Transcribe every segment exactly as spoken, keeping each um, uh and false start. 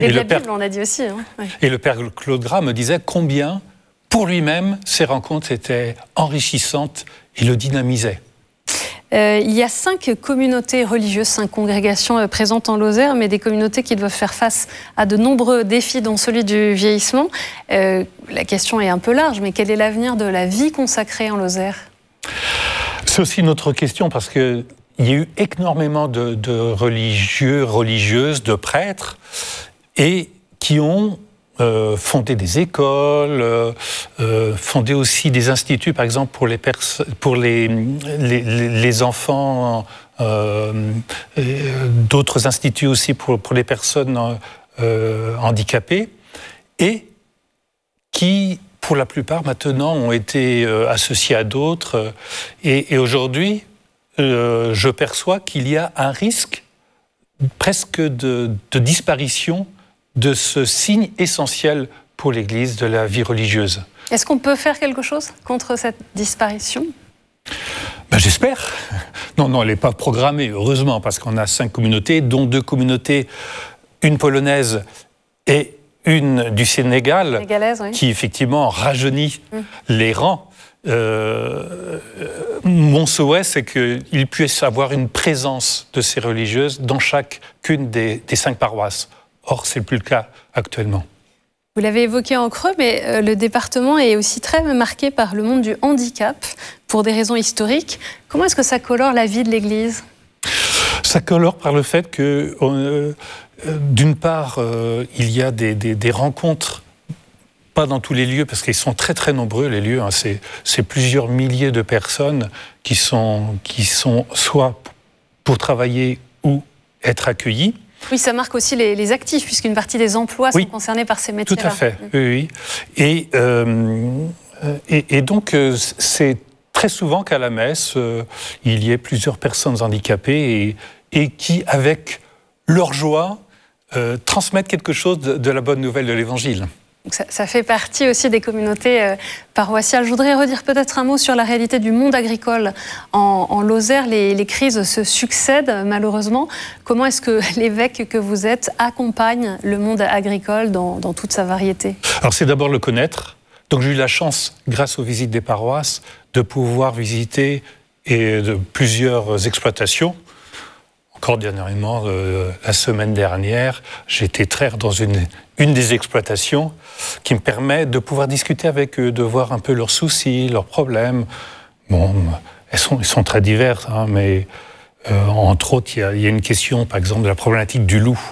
Et, et de le la père, Bible, on a dit aussi. Hein. Ouais. Et le père Claude Gras me disait combien, pour lui-même, ces rencontres étaient enrichissantes et le dynamisaient. Euh, il y a cinq communautés religieuses, cinq congrégations euh, présentes en Lozère, mais des communautés qui doivent faire face à de nombreux défis, dont celui du vieillissement. Euh, la question est un peu large, mais quel est l'avenir de la vie consacrée en Lozère ? C'est aussi une autre question, parce qu'il y a eu énormément de, de religieux, religieuses, de prêtres, et qui ont euh, fondé des écoles, euh, euh, fondé aussi des instituts, par exemple pour les, pers- pour les, les, les enfants, euh, d'autres instituts aussi pour, pour les personnes euh, handicapées, et qui, pour la plupart, maintenant, ont été euh, associés à d'autres. Et, et aujourd'hui, euh, je perçois qu'il y a un risque presque de, de disparition de ce signe essentiel pour l'Église de la vie religieuse. Est-ce qu'on peut faire quelque chose contre cette disparition ? Ben, j'espère. Non, non, elle n'est pas programmée, heureusement, parce qu'on a cinq communautés, dont deux communautés, une polonaise et une du Sénégal, oui. qui effectivement rajeunit mmh. les rangs. Euh, mon souhait, c'est qu'il puisse avoir une présence de ces religieuses dans chacune des, des cinq paroisses. Or, ce n'est plus le cas actuellement. Vous l'avez évoqué en creux, mais euh, le département est aussi très marqué par le monde du handicap, pour des raisons historiques. Comment est-ce que ça colore la vie de l'Église ? Ça colore par le fait que, euh, euh, d'une part, euh, il y a des, des, des rencontres, pas dans tous les lieux, parce qu'ils sont très très nombreux, les lieux, hein, c'est, c'est plusieurs milliers de personnes qui sont, qui sont soit pour travailler ou être accueillies. Oui, ça marque aussi les, les actifs, puisqu'une partie des emplois oui, sont concernés par ces métiers-là. Tout à fait, mmh. oui, oui. Et, euh, et, et donc, euh, c'est très souvent qu'à la messe, euh, il y ait plusieurs personnes handicapées et, et qui, avec leur joie, euh, transmettent quelque chose de, de la bonne nouvelle de l'Évangile. Donc ça, ça fait partie aussi des communautés euh, paroissiales. Je voudrais redire peut-être un mot sur la réalité du monde agricole. En, en Lozère, les, les crises se succèdent malheureusement. Comment est-ce que l'évêque que vous êtes accompagne le monde agricole dans, dans toute sa variété ? Alors c'est d'abord le connaître. Donc j'ai eu la chance, grâce aux visites des paroisses, de pouvoir visiter et de plusieurs exploitations. Encore dernièrement, euh, la semaine dernière, j'étais traire dans une, une des exploitations qui me permet de pouvoir discuter avec eux, de voir un peu leurs soucis, leurs problèmes. Bon, elles sont, elles sont très diverses, hein, mais euh, entre autres, il y, a, il y a une question, par exemple, de la problématique du loup.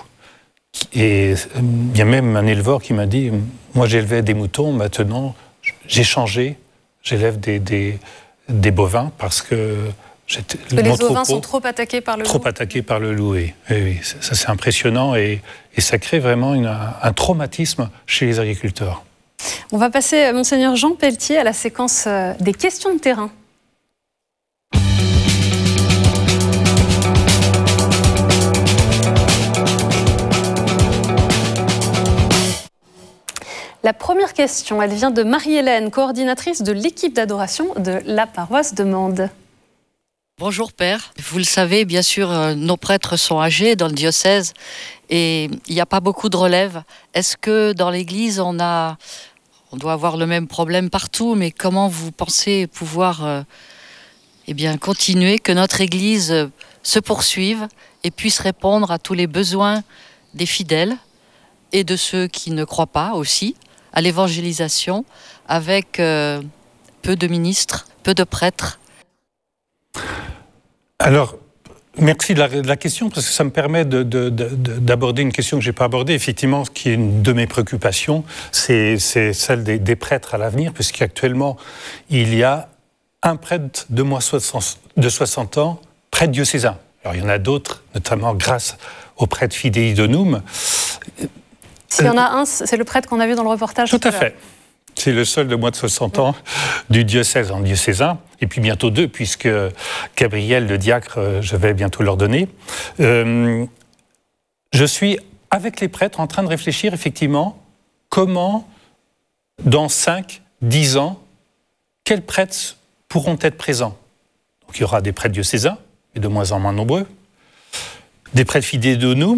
Et il y a même un éleveur qui m'a dit, moi j'élevais des moutons, maintenant j'ai changé, j'élève des, des, des bovins parce que... Que les ovins sont trop attaqués par le trop loup. Trop attaqués par le loup, oui. oui, oui. Ça, c'est impressionnant et, et ça crée vraiment une, un traumatisme chez les agriculteurs. On va passer, Monseigneur Jean Pelletier, à la séquence des questions de terrain. La première question, elle vient de Marie-Hélène, coordinatrice de l'équipe d'adoration de la paroisse de Mende. Bonjour Père, vous le savez, bien sûr, nos prêtres sont âgés dans le diocèse et il n'y a pas beaucoup de relève. Est-ce que dans l'Église, on a, on doit avoir le même problème partout, mais comment vous pensez pouvoir euh, eh bien, continuer, que notre Église euh, se poursuive et puisse répondre à tous les besoins des fidèles et de ceux qui ne croient pas aussi, à l'évangélisation, avec euh, peu de ministres, peu de prêtres? Alors, merci de la, de la question, parce que ça me permet de, de, de, d'aborder une question que je n'ai pas abordée, effectivement, qui est une de mes préoccupations, c'est, c'est celle des, des prêtres à l'avenir, puisqu'actuellement, il y a un prêtre de moins de soixante ans, prêtre diocésain. Alors, il y en a d'autres, notamment grâce au prêtre Fidei Donum. S'il y en a un, c'est le prêtre qu'on a vu dans le reportage. Tout à fait. C'est le seul de moins de soixante ans du diocèse en diocésain, et puis bientôt deux, puisque Gabriel, le diacre, je vais bientôt l'ordonner. Euh, je suis, avec les prêtres, en train de réfléchir, effectivement, comment, dans cinq, dix ans, quels prêtres pourront être présents. Donc il y aura des prêtres diocésains, mais de moins en moins nombreux, des prêtres Fidei Donum,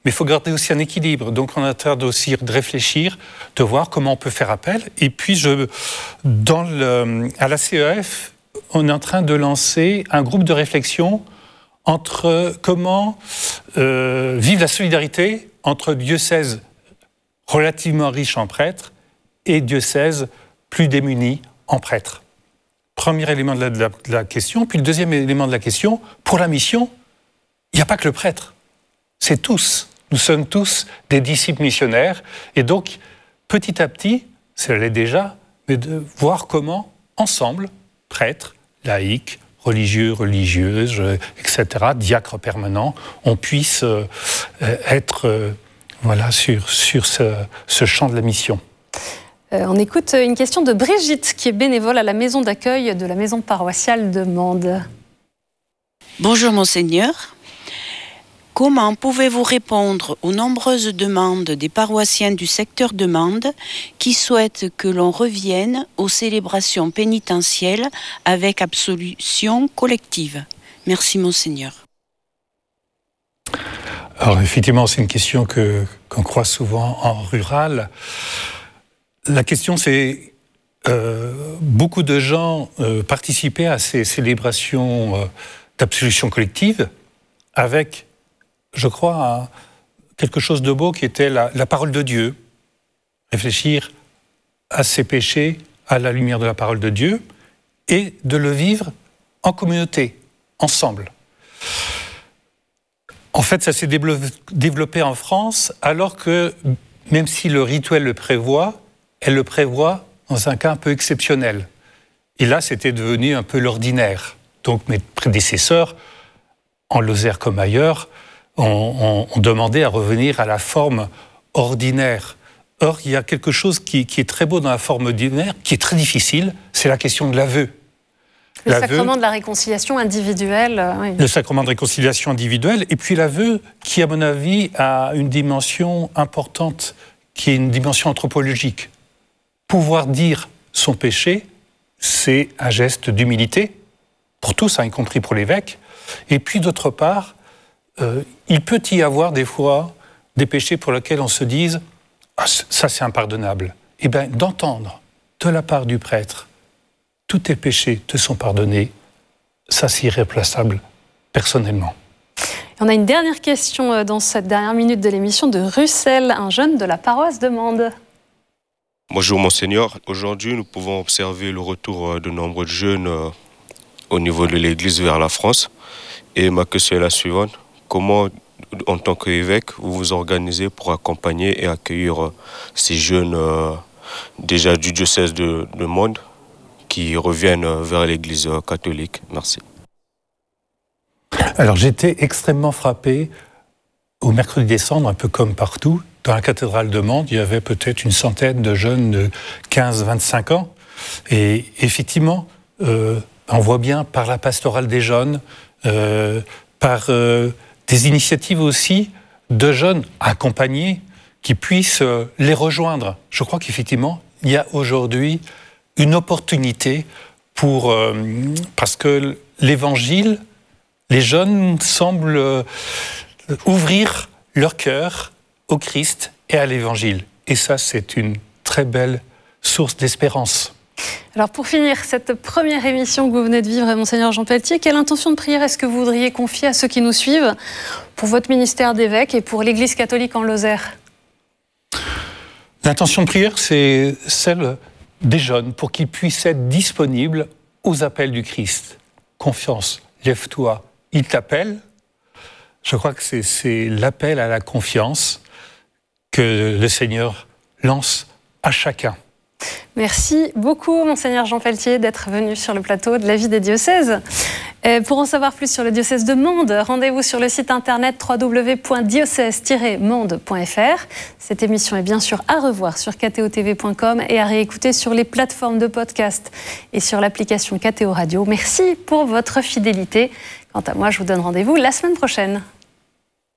mais il faut garder aussi un équilibre. Donc on est en train aussi de réfléchir, de voir comment on peut faire appel. Et puis je, dans le, à la C E F, on est en train de lancer un groupe de réflexion entre comment euh, vivre la solidarité entre diocèses relativement riches en prêtres et diocèses plus démunis en prêtres. Premier élément de la, de, la, de la question. Puis le deuxième élément de la question, pour la mission, il n'y a pas que le prêtre, c'est tous. Nous sommes tous des disciples missionnaires. Et donc, petit à petit, ça l'est déjà, mais de voir comment, ensemble, prêtres, laïcs, religieux, religieuses, et cetera, diacres permanents, on puisse euh, être euh, voilà, sur, sur ce, ce champ de la mission. Euh, on écoute une question de Brigitte, qui est bénévole à la maison d'accueil de la maison paroissiale de Mende. Bonjour Monseigneur. Comment pouvez-vous répondre aux nombreuses demandes des paroissiens du secteur de Mende qui souhaitent que l'on revienne aux célébrations pénitentielles avec absolution collective? Merci Monseigneur. Alors effectivement, c'est une question que, qu'on croise souvent en rural. La question, c'est euh, beaucoup de gens euh, participaient à ces célébrations euh, d'absolution collective avec, je crois, quelque chose de beau qui était la, la parole de Dieu. Réfléchir à ses péchés à la lumière de la parole de Dieu et de le vivre en communauté, ensemble. En fait, ça s'est développé en France alors que, même si le rituel le prévoit, elle le prévoit dans un cas un peu exceptionnel. Et là, c'était devenu un peu l'ordinaire. Donc mes prédécesseurs, en Lozère comme ailleurs, ont, ont, ont demandé à revenir à la forme ordinaire. Or, il y a quelque chose qui, qui est très beau dans la forme ordinaire, qui est très difficile, c'est la question de l'aveu. Le l'aveu, sacrement de la réconciliation individuelle. Euh, oui. Le sacrement de réconciliation individuelle, et puis l'aveu qui, à mon avis, a une dimension importante, qui est une dimension anthropologique. Pouvoir dire son péché, c'est un geste d'humilité, pour tous, hein, y compris pour l'évêque. Et puis, d'autre part, euh, il peut y avoir des fois des péchés pour lesquels on se dise ah, « ça, c'est impardonnable ». Eh bien, d'entendre de la part du prêtre « tous tes péchés te sont pardonnés », ça, c'est irréplaçable, personnellement. On a une dernière question dans cette dernière minute de l'émission de Russell, un jeune de la paroisse de Mende. Bonjour Monseigneur. Aujourd'hui, nous pouvons observer le retour de nombreux jeunes au niveau de l'Église vers la France. Et ma question est la suivante. Comment, en tant qu'évêque, vous vous organisez pour accompagner et accueillir ces jeunes euh, déjà du diocèse de, de Mende qui reviennent vers l'Église catholique? Merci. Alors j'étais extrêmement frappé au mercredi des Cendres, un peu comme partout. Dans la cathédrale de Mende, il y avait peut-être une centaine de jeunes de quinze à vingt-cinq ans. Et effectivement, euh, on voit bien par la pastorale des jeunes, euh, par euh, des initiatives aussi de jeunes accompagnés qui puissent euh, les rejoindre. Je crois qu'effectivement, il y a aujourd'hui une opportunité pour... Euh, parce que l'Évangile, les jeunes semblent euh, ouvrir leur cœur au Christ et à l'Évangile. Et ça, c'est une très belle source d'espérance. Alors pour finir cette première émission que vous venez de vivre, Monseigneur Jean Pelletier, quelle intention de prière est-ce que vous voudriez confier à ceux qui nous suivent pour votre ministère d'évêque et pour l'Église catholique en Lozère? L'intention de prière, c'est celle des jeunes pour qu'ils puissent être disponibles aux appels du Christ. Confiance, lève-toi, il t'appelle. Je crois que c'est, c'est l'appel à la confiance que le Seigneur lance à chacun. Merci beaucoup, Monseigneur Jean Pelletier, d'être venu sur le plateau de La Vie des diocèses. Et pour en savoir plus sur le diocèse de Mende, rendez-vous sur le site internet w w w point diocèse tiret mende point f r. Cette émission est bien sûr à revoir sur k t o t v point com et à réécouter sur les plateformes de podcast et sur l'application K T O Radio. Merci pour votre fidélité. Quant à moi, je vous donne rendez-vous la semaine prochaine.